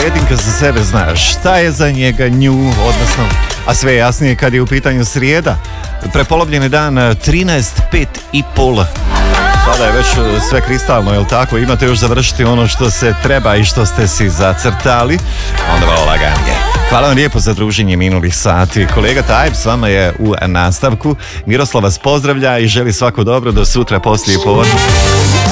Jedinka za sebe znaš šta je za njega, nju, odnosno, a sve jasnije kad je u pitanju srijeda. Prepolovljeni dan 13:05:30. Sada je već sve kristalno, jel tako? Imate još završiti ono što se treba i što ste si zacrtali. Onda vrlo laganije. Hvala vam lijepo za druženje minulih sati. Kolega Tajb s vama je u nastavku. Miroslav vas pozdravlja i želi svako dobro do sutra poslije podne.